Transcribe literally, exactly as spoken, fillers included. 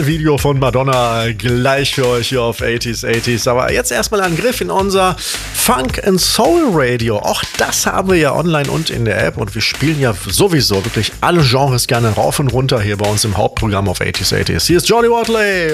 Video von Madonna gleich für euch hier auf achtziger achtziger. Aber jetzt erstmal ein Griff in unser Funk and Soul Radio. Auch das haben wir ja online und in der App. Und wir spielen ja sowieso wirklich alle Genres gerne rauf und runter hier bei uns im Hauptprogramm auf achtziger achtziger. Hier ist Johnny Watley.